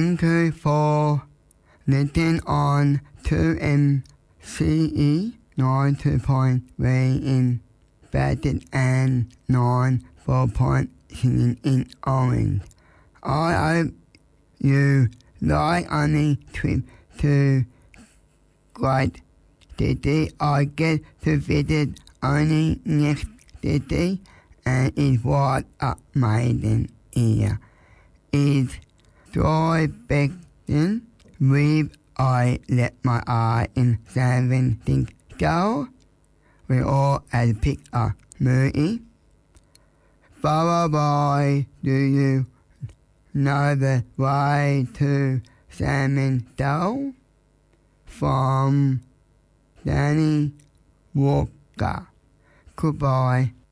Thank you for listening on 2MCE 92.3 in Bedford and 94.7 in Orange. I hope you like any trip to Great City. I get to visit only next city, and it was amazing here. It's joy begin with I let my eye in 7 things go. We all had picked a movie. Followed by, do you know the way to Salmon Doe? From Danny Walker. Goodbye.